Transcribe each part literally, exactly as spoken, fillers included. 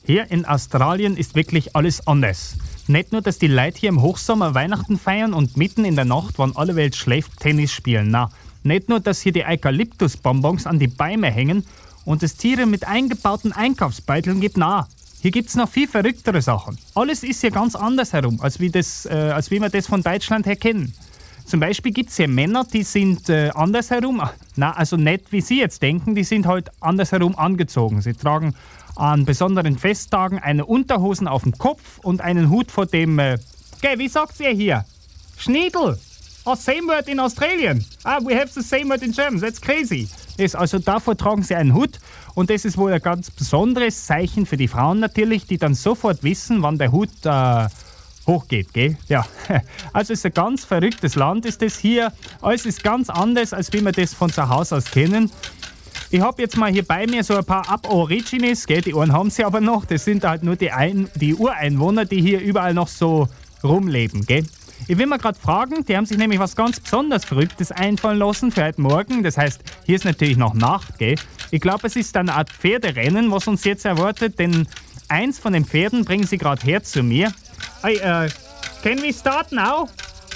Hier in Australien ist wirklich alles anders. Nicht nur, dass die Leute hier im Hochsommer Weihnachten feiern und mitten in der Nacht, wann alle Welt schläft, Tennis spielen. Na, nicht nur, dass hier die Eukalyptusbonbons an die Bäume hängen und es Tiere mit eingebauten Einkaufsbeuteln gibt. Na, hier gibt's noch viel verrücktere Sachen. Alles ist hier ganz anders herum, als wie, das, äh, als wie wir das von Deutschland her kennen. Zum Beispiel gibt es hier Männer, die sind äh, andersherum, na, also nicht wie Sie jetzt denken, die sind halt andersherum angezogen. Sie tragen an besonderen Festtagen eine Unterhosen auf dem Kopf und einen Hut vor dem, äh, gell, wie sagt's ihr hier? Schniedel! Oh, same word in Australian. Ah, we have the same word in German, that's crazy. Das, also davor tragen sie einen Hut und das ist wohl ein ganz besonderes Zeichen für die Frauen natürlich, die dann sofort wissen, wann der Hut äh, hochgeht, gell? Ja, also es ist ein ganz verrücktes Land, ist das hier. Alles ist ganz anders, als wie wir das von zu Hause aus kennen. Ich habe jetzt mal hier bei mir so ein paar Aborigines, gell? Die einen haben sie aber noch. Das sind halt nur die, Ein- die Ureinwohner, die hier überall noch so rumleben, gell? Ich will mal gerade fragen, die haben sich nämlich was ganz besonders Verrücktes einfallen lassen für heute Morgen. Das heißt, hier ist natürlich noch Nacht, gell? Ich glaube, es ist eine Art Pferderennen, was uns jetzt erwartet, denn eins von den Pferden bringen sie gerade her zu mir. Hey, uh, can we start now?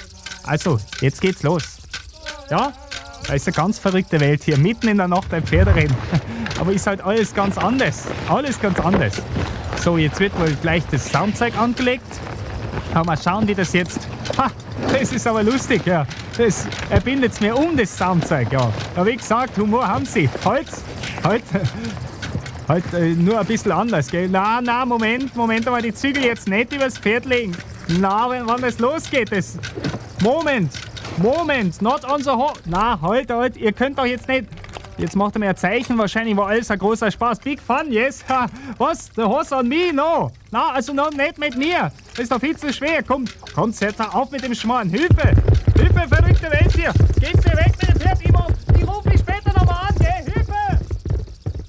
Also, jetzt geht's los. Ja, da ist eine ganz verrückte Welt hier, mitten in der Nacht ein Pferderennen. Aber ist halt alles ganz anders. Alles ganz anders. So, jetzt wird wohl gleich das Soundzeug angelegt. Kann mal schauen, wie das jetzt... Ha, das ist aber lustig, ja. Das erbindet mir um, das Soundzeug, ja. Aber wie gesagt, Humor haben sie. Heute, heute, heute äh, nur ein bisschen anders, gell. Na, na, Moment, Moment, aber die Zügel jetzt nicht übers Pferd legen. Na, wenn, wenn das losgeht, das... Moment, Moment, not on the horse. Na, halt, halt, ihr könnt doch jetzt nicht... Jetzt macht er mir ein Zeichen, wahrscheinlich war alles ein großer Spaß. Big fun, yes. Ha, was? The horse on me? No. Na, also no, nicht mit mir. Das ist doch viel zu schwer. Kommt, kommt, hört auf mit dem Schmarrn. Hilfe! Hilfe, verrückte Welt hier. Geht's dir weg mit